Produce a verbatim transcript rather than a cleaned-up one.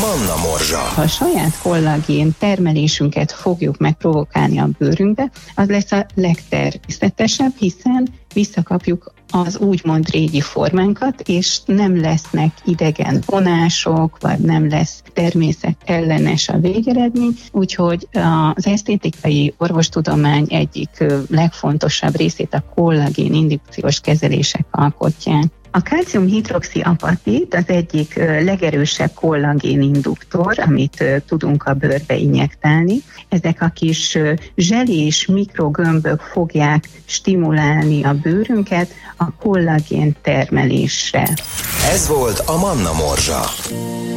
Manna Morzsa. Ha a saját kollagén termelésünket fogjuk megprovokálni a bőrünkbe, az lesz a legtermészetesebb, hiszen visszakapjuk az úgymond régi formánkat, és nem lesznek idegen vonások, vagy nem lesz természetellenes a végeredmény, úgyhogy az esztétikai orvostudomány egyik legfontosabb részét a kollagén indukciós kezelések alkotják. A kalcium-hidroxiapatit az egyik legerősebb kollagén induktor, amit tudunk a bőrbe injektálni. Ezek a kis zseli és mikrogömbök fogják stimulálni a bőrünket a kollagén termelésre. Ez volt a Manna Morzsa.